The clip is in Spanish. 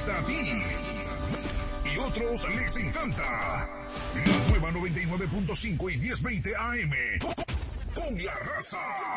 gusta a ti y otros les encanta. La nueva 99.5 y 1020 AM con La Raza.